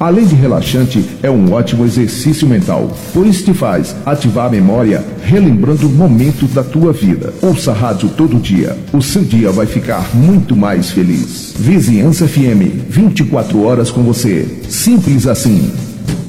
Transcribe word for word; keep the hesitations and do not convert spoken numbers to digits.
Além de relaxante, é um ótimo exercício mental, pois te faz ativar a memória, relembrando momentos da tua vida. Ouça a rádio todo dia. O seu dia vai ficar muito mais feliz. Vizinhança F M, vinte e quatro horas com você. Simples assim.